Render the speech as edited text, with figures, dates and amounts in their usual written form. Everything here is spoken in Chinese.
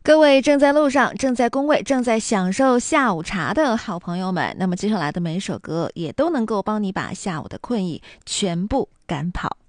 各位正在路上、正在工位、正在享受下午茶的好朋友们，那么接下来的每一首歌也都能够帮你把下午的困意全部赶跑。